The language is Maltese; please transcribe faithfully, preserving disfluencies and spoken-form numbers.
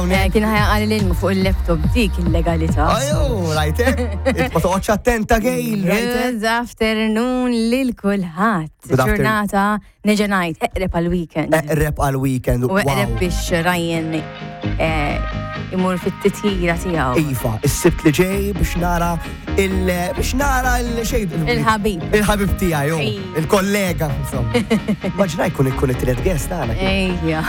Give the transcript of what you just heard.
Kien ħajqali l-ilmu fuq il-laptop dik il-legalità. Ajo, rajtek? Ma toqgħodx attenta Gail, rajtek? Good afternoon lil kulħadd. Ġurnata neġa' ngħid eqreb għall-weekend. Eqreb għall-weekend. U eqreb biex Ryan imur fit-titjira tiegħu. Iva, is-sibt li ġej biex nara il biex nara il-xejn. Il-ħabib. Il-ħabib tiegħi, il-kollega, insomma. Maġna jkun ikun it-tret guest għana. Ejja.